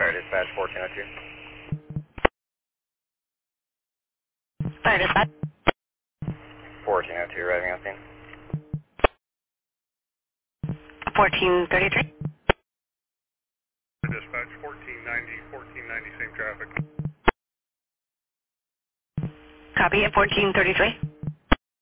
Fire dispatch 1402. Fire dispatch. 1402 arriving on scene. 1433. Dispatch 1490, same traffic. Copy at 1433.